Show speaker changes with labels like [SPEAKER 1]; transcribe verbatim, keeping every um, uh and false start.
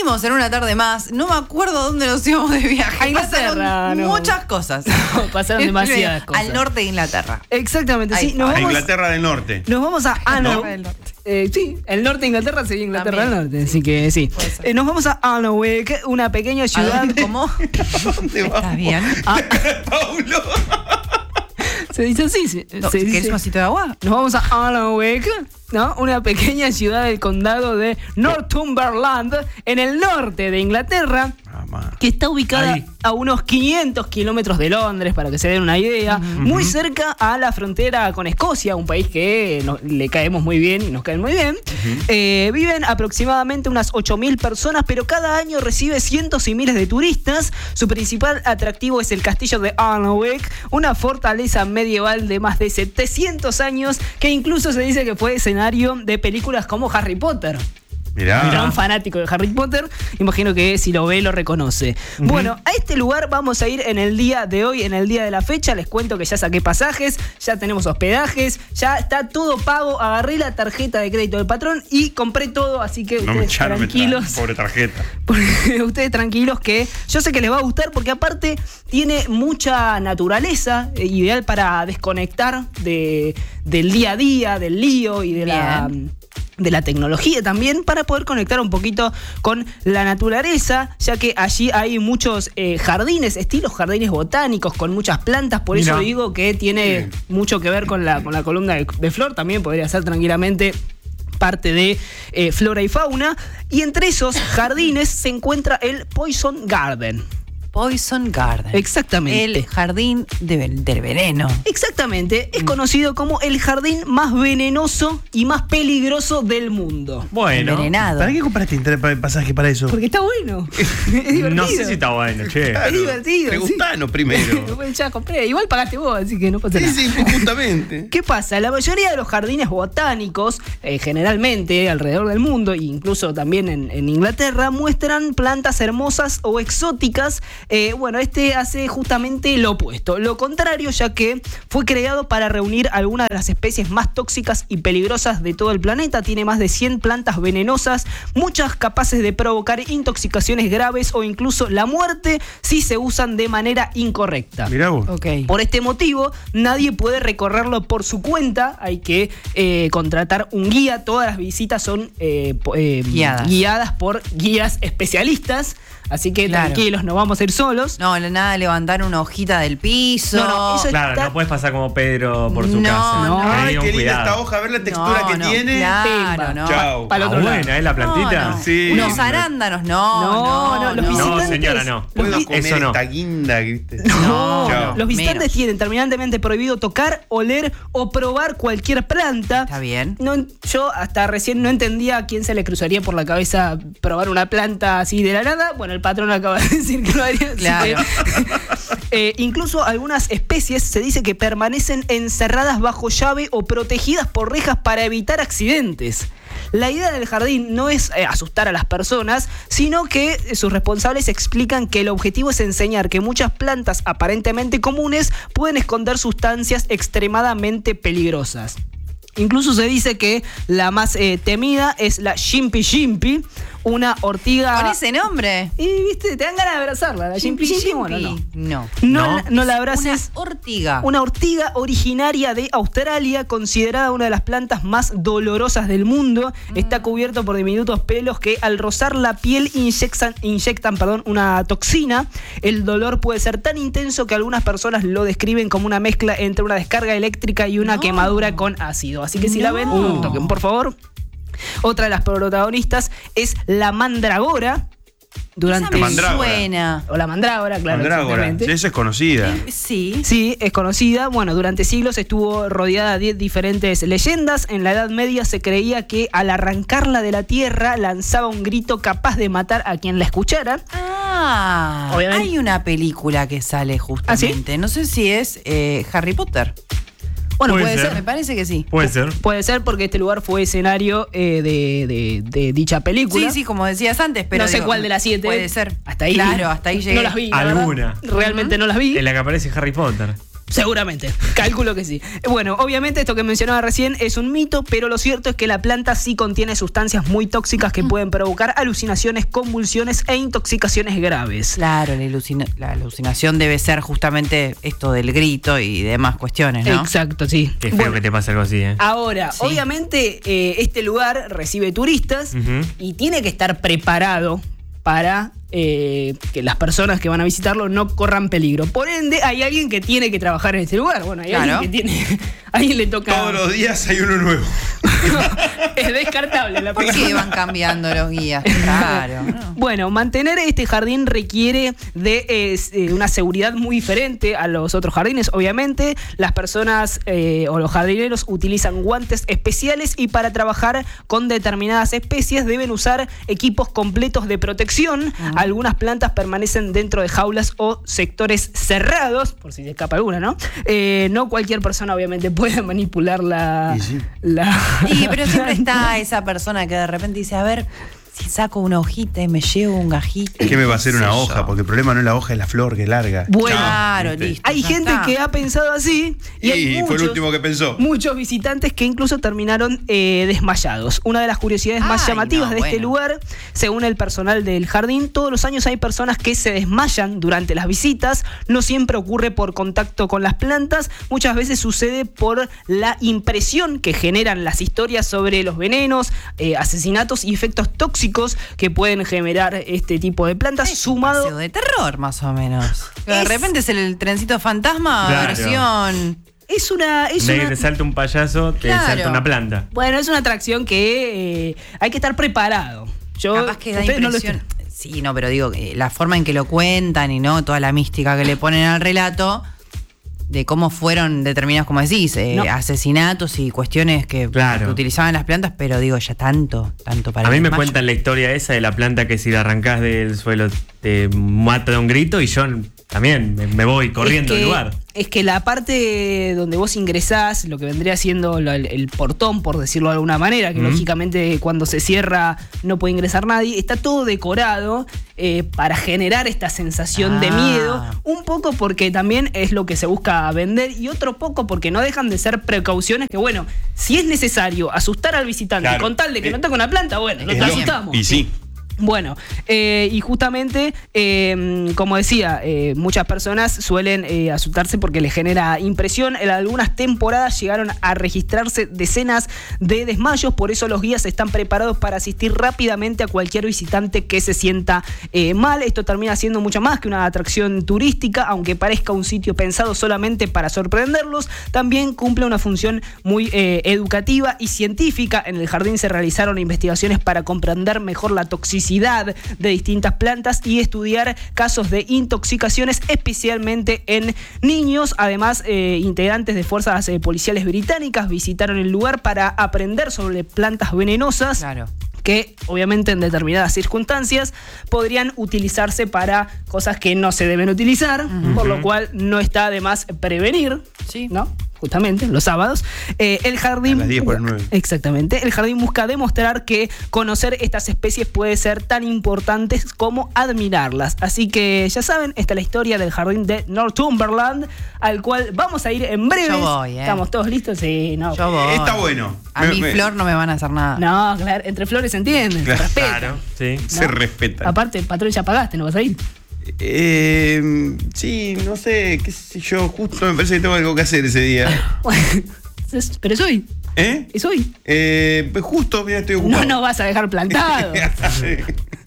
[SPEAKER 1] Seguimos en una tarde más. No me acuerdo dónde nos íbamos de viaje.
[SPEAKER 2] A Inglaterra, no.
[SPEAKER 1] Muchas cosas.
[SPEAKER 2] No, pasaron demasiadas cosas.
[SPEAKER 1] Al norte de Inglaterra.
[SPEAKER 2] Exactamente,
[SPEAKER 1] Ahí
[SPEAKER 2] sí. Nos
[SPEAKER 3] A
[SPEAKER 2] vamos,
[SPEAKER 3] Inglaterra del Norte.
[SPEAKER 2] nos vamos a Hanover.
[SPEAKER 1] del norte.
[SPEAKER 2] Eh, sí, el norte de Inglaterra sería Inglaterra
[SPEAKER 1] También.
[SPEAKER 2] del norte, así que sí. Eh, nos vamos a Hanover, una pequeña ciudad.
[SPEAKER 1] ¿Cómo?
[SPEAKER 3] ¿Dónde vamos?
[SPEAKER 1] ¿Estás bien?
[SPEAKER 2] Ah,
[SPEAKER 3] Paulo.
[SPEAKER 2] se dice así. Se,
[SPEAKER 1] No,
[SPEAKER 2] se
[SPEAKER 1] ¿Querés
[SPEAKER 2] dice-
[SPEAKER 1] un vasito de agua?
[SPEAKER 2] Nos vamos a Hanover, ¿no? Una pequeña ciudad del condado de Northumberland, en el norte de Inglaterra,
[SPEAKER 3] Mamá.
[SPEAKER 2] que está ubicada
[SPEAKER 3] Ahí.
[SPEAKER 2] a unos quinientos kilómetros de Londres, para que se den una idea, muy cerca a la frontera con Escocia, un país que nos- le caemos muy bien y nos caen muy bien. Eh, viven aproximadamente unas ocho mil personas, pero cada año recibe cientos y miles de turistas. Su principal atractivo es el castillo de Hanover, una fortaleza medieval de más de setecientos años, que incluso se dice que fue escenario de películas como Harry Potter.
[SPEAKER 3] Mirá.
[SPEAKER 2] Gran fanático de Harry Potter, imagino que si lo ve lo reconoce. Bueno, a este lugar vamos a ir en el día de hoy, en el día de la fecha. Les cuento que ya saqué pasajes, ya tenemos hospedajes, ya está todo pago. Agarré la tarjeta de crédito del patrón y compré todo, así que
[SPEAKER 3] No me
[SPEAKER 2] ustedes
[SPEAKER 3] echaron,
[SPEAKER 2] tranquilos.
[SPEAKER 3] pobre tarjeta.
[SPEAKER 2] Porque ustedes tranquilos que yo sé que les va a gustar, porque aparte tiene mucha naturaleza, eh, ideal para desconectar de, del día a día, del lío y de la... de la tecnología también, para poder conectar un poquito con la naturaleza, ya que allí hay muchos eh, jardines, estilos jardines botánicos con muchas plantas, por
[SPEAKER 3] Mira.
[SPEAKER 2] eso digo que tiene
[SPEAKER 3] Bien.
[SPEAKER 2] mucho que ver con la, con la columna de, de Flor, también podría ser tranquilamente parte de eh, flora y fauna, y entre esos jardines se encuentra el Poison Garden.
[SPEAKER 1] Poison Garden.
[SPEAKER 2] Exactamente.
[SPEAKER 1] El jardín de ven- del veneno.
[SPEAKER 2] Exactamente, es conocido como el jardín más venenoso y más peligroso del mundo.
[SPEAKER 4] Bueno,
[SPEAKER 1] Envenenado.
[SPEAKER 3] ¿Para qué compraste inter- pa- pasaje para eso?
[SPEAKER 2] Porque está bueno. Es divertido.
[SPEAKER 4] no sé si está bueno, che.
[SPEAKER 3] Claro,
[SPEAKER 2] Es divertido,
[SPEAKER 3] Preguntanos primero.
[SPEAKER 2] Bueno, ya compré. Igual pagaste vos, así que no pasa
[SPEAKER 3] Sí,
[SPEAKER 2] nada.
[SPEAKER 3] sí, pues, justamente.
[SPEAKER 2] ¿Qué pasa? La mayoría de los jardines botánicos, eh, generalmente alrededor del mundo, e incluso también en, en Inglaterra, muestran plantas hermosas o exóticas. Eh, bueno, este hace justamente lo opuesto, lo contrario, ya que fue creado para reunir algunas de las especies más tóxicas y peligrosas de todo el planeta. Tiene más de cien plantas venenosas, muchas capaces de provocar intoxicaciones graves o incluso la muerte si se usan de manera incorrecta.
[SPEAKER 3] Mirá vos.
[SPEAKER 1] Ok.
[SPEAKER 2] Por este motivo, nadie puede recorrerlo por su cuenta. Hay que eh, contratar un guía. Todas las visitas son eh, po- eh,
[SPEAKER 1] Guiadas.
[SPEAKER 2] guiadas por guías especialistas. Así que
[SPEAKER 1] Claro.
[SPEAKER 2] tranquilos, no vamos a ir solos.
[SPEAKER 1] No, nada de levantar una hojita del piso.
[SPEAKER 2] No, no, eso
[SPEAKER 4] Claro,
[SPEAKER 2] está-
[SPEAKER 4] no puedes pasar como Pedro por su
[SPEAKER 1] No,
[SPEAKER 4] casa.
[SPEAKER 2] no.
[SPEAKER 3] Ay,
[SPEAKER 4] Tengan
[SPEAKER 3] qué linda
[SPEAKER 4] cuidado.
[SPEAKER 3] esta hoja, a ver la textura
[SPEAKER 1] No,
[SPEAKER 3] que
[SPEAKER 1] no,
[SPEAKER 3] tiene.
[SPEAKER 1] Claro,
[SPEAKER 2] Pimba.
[SPEAKER 1] no.
[SPEAKER 3] Chao.
[SPEAKER 2] Para el
[SPEAKER 4] Ah,
[SPEAKER 2] otro lado.
[SPEAKER 4] buena, ¿eh? La plantita.
[SPEAKER 1] No, no.
[SPEAKER 3] Sí.
[SPEAKER 1] Unos arándanos, no.
[SPEAKER 2] No,
[SPEAKER 1] No,
[SPEAKER 2] no, los
[SPEAKER 1] no.
[SPEAKER 2] visitantes-
[SPEAKER 4] No, señora, no.
[SPEAKER 2] los
[SPEAKER 3] Puedo
[SPEAKER 2] vi-
[SPEAKER 3] comer
[SPEAKER 4] Eso no.
[SPEAKER 3] esta guinda, ¿viste?
[SPEAKER 2] No,
[SPEAKER 3] Chao.
[SPEAKER 2] los visitantes
[SPEAKER 1] Menos.
[SPEAKER 2] tienen terminantemente prohibido tocar, oler o probar cualquier planta.
[SPEAKER 1] Está bien.
[SPEAKER 2] No, yo hasta recién no entendía a quién se le cruzaría por la cabeza probar una planta así de la nada. Bueno, el patrón acaba de decir que lo haría. así
[SPEAKER 1] Claro.
[SPEAKER 2] que- Eh, incluso algunas especies se dice que permanecen encerradas bajo llave o protegidas por rejas para evitar accidentes. La idea del jardín no es eh, asustar a las personas, sino que eh, sus responsables explican que el objetivo es enseñar que muchas plantas aparentemente comunes pueden esconder sustancias extremadamente peligrosas. Incluso se dice que la más eh, temida es la Shimpi Shimpi, una ortiga...
[SPEAKER 1] Con ese nombre.
[SPEAKER 2] Y viste, te dan ganas de abrazarla. La Shimpi Shimpi, bueno, no.
[SPEAKER 1] No.
[SPEAKER 2] No,
[SPEAKER 4] No.
[SPEAKER 2] no la abraces.
[SPEAKER 1] Una ortiga.
[SPEAKER 2] Una ortiga originaria de Australia, considerada una de las plantas más dolorosas del mundo. Está cubierto por diminutos pelos que al rozar la piel inyectan, inyectan perdón, una toxina. El dolor puede ser tan intenso que algunas personas lo describen como una mezcla entre una descarga eléctrica y una
[SPEAKER 1] No.
[SPEAKER 2] quemadura con ácido. Así que si la
[SPEAKER 1] No.
[SPEAKER 2] ven, no toquen, por favor. Otra de las protagonistas es la mandragora. Durante
[SPEAKER 1] Esa me
[SPEAKER 3] Mandrágora.
[SPEAKER 1] suena.
[SPEAKER 2] o la mandrágora, claro,
[SPEAKER 3] Mandrágora.
[SPEAKER 2] exactamente.
[SPEAKER 3] Esa es conocida.
[SPEAKER 1] Sí.
[SPEAKER 2] Sí, es conocida. Bueno, durante siglos estuvo rodeada de diferentes leyendas. En la Edad Media se creía que al arrancarla de la tierra lanzaba un grito capaz de matar a quien la escuchara.
[SPEAKER 1] Ah,
[SPEAKER 2] Obviamente.
[SPEAKER 1] hay una película que sale justamente. No sé si es eh, Harry Potter.
[SPEAKER 2] Bueno,
[SPEAKER 4] Puede
[SPEAKER 2] puede,
[SPEAKER 4] ser.
[SPEAKER 2] ser.
[SPEAKER 1] Me parece que sí.
[SPEAKER 4] Puede ser.
[SPEAKER 2] Puede ser porque este lugar fue escenario eh, de, de- de dicha película.
[SPEAKER 1] Sí, sí, como decías antes, pero
[SPEAKER 2] no sé
[SPEAKER 1] digo,
[SPEAKER 2] cuál de las siete.
[SPEAKER 1] Puede ser.
[SPEAKER 2] Hasta ahí.
[SPEAKER 1] Claro, hasta ahí llegué.
[SPEAKER 2] No las vi. la verdad.
[SPEAKER 4] Alguna.
[SPEAKER 2] Realmente no las vi.
[SPEAKER 4] En la que aparece Harry Potter.
[SPEAKER 2] Seguramente, calculo que sí. Bueno, obviamente esto que mencionaba recién es un mito, pero lo cierto es que la planta sí contiene sustancias muy tóxicas que pueden provocar alucinaciones, convulsiones e intoxicaciones graves.
[SPEAKER 1] Claro, la, alucina- la alucinación debe ser justamente esto del grito y demás cuestiones, ¿no?
[SPEAKER 2] Exacto, sí.
[SPEAKER 4] Qué feo
[SPEAKER 2] Bueno,
[SPEAKER 4] que te pase algo así, ¿eh?
[SPEAKER 2] ahora,
[SPEAKER 1] Sí.
[SPEAKER 2] obviamente eh, este lugar recibe turistas
[SPEAKER 4] Ujú.
[SPEAKER 2] y tiene que estar preparado para eh, que las personas que van a visitarlo no corran peligro. Por ende, hay alguien que tiene que trabajar en este lugar. Bueno, hay
[SPEAKER 1] Claro.
[SPEAKER 2] alguien que tiene... A alguien le toca...
[SPEAKER 3] Todos los días hay uno nuevo.
[SPEAKER 2] Es descartable la
[SPEAKER 1] ¿Por
[SPEAKER 2] persona.
[SPEAKER 1] qué van cambiando los guías? Claro. ¿no?
[SPEAKER 2] Bueno, mantener este jardín requiere de eh, eh, una seguridad muy diferente a los otros jardines. Obviamente, las personas eh, o los jardineros utilizan guantes especiales y para trabajar con determinadas especies deben usar equipos completos de protección. Algunas plantas permanecen dentro de jaulas o sectores cerrados, por si se escapa alguna, ¿no? Eh, no cualquier persona, obviamente, puede manipular la...
[SPEAKER 3] Y sí.
[SPEAKER 2] la
[SPEAKER 1] Y, pero siempre está esa persona que de repente dice, a ver, si saco una hojita y me llevo un gajito.
[SPEAKER 3] ¿Qué me va a hacer
[SPEAKER 1] qué
[SPEAKER 3] una
[SPEAKER 1] sé
[SPEAKER 3] hoja?
[SPEAKER 1] yo.
[SPEAKER 3] Porque el problema no es la hoja, es la flor que es larga.
[SPEAKER 2] Bueno,
[SPEAKER 1] Claro,
[SPEAKER 3] ¿viste?
[SPEAKER 1] listo.
[SPEAKER 2] hay
[SPEAKER 1] ya
[SPEAKER 2] gente
[SPEAKER 1] está.
[SPEAKER 2] que ha pensado así y,
[SPEAKER 3] Y,
[SPEAKER 2] hay
[SPEAKER 3] fue el
[SPEAKER 2] muchos-
[SPEAKER 3] último que pensó.
[SPEAKER 2] Muchos visitantes que incluso terminaron eh, desmayados. Una de las curiosidades más
[SPEAKER 1] Ay,
[SPEAKER 2] llamativas
[SPEAKER 1] no,
[SPEAKER 2] de este
[SPEAKER 1] bueno.
[SPEAKER 2] lugar, según el personal del jardín, todos los años hay personas que se desmayan durante las visitas. No siempre ocurre por contacto con las plantas, muchas veces sucede por la impresión que generan las historias sobre los venenos, eh, asesinatos y efectos tóxicos que pueden generar este tipo de plantas,
[SPEAKER 1] Es un
[SPEAKER 2] sumado...
[SPEAKER 1] paseo de terror, más o menos. De
[SPEAKER 2] Es-
[SPEAKER 1] repente es el trencito fantasma,
[SPEAKER 4] Claro.
[SPEAKER 1] versión.
[SPEAKER 2] Es una... Es
[SPEAKER 4] De que
[SPEAKER 2] una
[SPEAKER 4] te salta un payaso, te
[SPEAKER 1] Claro.
[SPEAKER 4] salta una planta.
[SPEAKER 2] Bueno, es una atracción que eh, hay que estar preparado. Yo,
[SPEAKER 1] Capaz que da
[SPEAKER 2] ustedes no lo
[SPEAKER 1] impresión.
[SPEAKER 2] están-
[SPEAKER 1] Sí, no, pero digo, eh, la forma en que lo cuentan y no toda la mística que le ponen al relato de cómo fueron determinados, como decís, eh,
[SPEAKER 2] No.
[SPEAKER 1] asesinatos y cuestiones que,
[SPEAKER 4] Claro.
[SPEAKER 1] que utilizaban las plantas, pero digo, ya tanto, tanto para
[SPEAKER 4] A mí
[SPEAKER 1] el
[SPEAKER 4] me
[SPEAKER 1] desmayo.
[SPEAKER 4] cuentan la historia esa de la planta que si la arrancás del suelo te mata de un grito y yo también me, me voy corriendo
[SPEAKER 2] es que,
[SPEAKER 4] del lugar.
[SPEAKER 2] Es que la parte donde vos ingresás, lo que vendría siendo lo- el, el portón, por decirlo de alguna manera, que
[SPEAKER 4] Mm.
[SPEAKER 2] lógicamente cuando se cierra no puede ingresar nadie, está todo decorado eh, para generar esta sensación de
[SPEAKER 1] Ah.
[SPEAKER 2] miedo, un poco porque también es lo que se busca vender y otro poco porque no dejan de ser precauciones que, bueno, si es necesario asustar al visitante
[SPEAKER 3] Claro.
[SPEAKER 2] con tal de que
[SPEAKER 3] Eh,
[SPEAKER 2] no toque una planta, bueno, no
[SPEAKER 3] Es
[SPEAKER 2] te
[SPEAKER 3] lógico.
[SPEAKER 2] asustamos.
[SPEAKER 3] Y sí.
[SPEAKER 2] Bueno, eh, y justamente, eh, como decía, eh, muchas personas suelen eh, asustarse porque les genera impresión. En algunas temporadas llegaron a registrarse decenas de desmayos, por eso los guías están preparados para asistir rápidamente a cualquier visitante que se sienta eh, mal. Esto termina siendo mucho más que una atracción turística, aunque parezca un sitio pensado solamente para sorprenderlos, también cumple una función muy eh, educativa y científica. En el jardín se realizaron investigaciones para comprender mejor la toxicidad de distintas plantas y estudiar casos de intoxicaciones, especialmente en niños. Además, eh, integrantes de fuerzas eh, policiales británicas visitaron el lugar para aprender sobre plantas venenosas.
[SPEAKER 1] Claro.
[SPEAKER 2] Que obviamente en determinadas circunstancias podrían utilizarse para cosas que no se deben utilizar, por lo cual no está de más prevenir,
[SPEAKER 1] Sí.
[SPEAKER 2] ¿no? Justamente, los sábados. Eh, el jardín...
[SPEAKER 3] A las diez por el nueve.
[SPEAKER 2] Exactamente. El jardín busca demostrar que conocer estas especies puede ser tan importantes como admirarlas. Así que ya saben, esta es la historia del jardín de Northumberland, al cual vamos a ir en breve.
[SPEAKER 1] Yo voy, ¿eh?
[SPEAKER 2] ¿Estamos todos listos? Sí, no.
[SPEAKER 1] Yo voy.
[SPEAKER 3] Está bueno.
[SPEAKER 1] A
[SPEAKER 3] Me-
[SPEAKER 1] mi
[SPEAKER 3] me-
[SPEAKER 1] flor no me van a hacer nada.
[SPEAKER 2] No, claro, entre flores se entienden,
[SPEAKER 3] Claro.
[SPEAKER 2] se respetan.
[SPEAKER 4] Claro, sí.
[SPEAKER 3] Se
[SPEAKER 2] ¿no?
[SPEAKER 3] respeta.
[SPEAKER 2] Aparte, patrón, ya pagaste, ¿no vas a ir?
[SPEAKER 3] Eh, sí, no sé, qué sé yo, justo me parece que tengo algo que hacer ese día.
[SPEAKER 2] Es- Pero es hoy,
[SPEAKER 3] ¿Eh?
[SPEAKER 2] es hoy.
[SPEAKER 3] Eh, pues justo, mira, estoy ocupado.
[SPEAKER 2] No nos vas a dejar plantado.